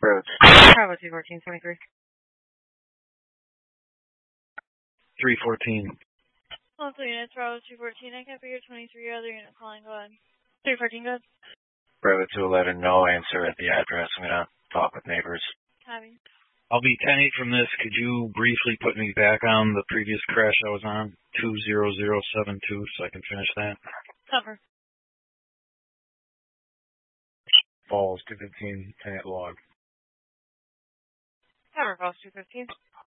Bravo. Bravo 214-23. 314. Multiple units, Bravo 214. I can't figure 23. Other unit calling. Go ahead. 314, go ahead. Bravo 211, no answer at the address. I'm going to talk with neighbors. Copy. I'll be 10-8 from this. Could you briefly put me back on the previous crash I was on, 20072, so I can finish that? Cover. Falls 215, 10-8 log. Cover, Falls 215.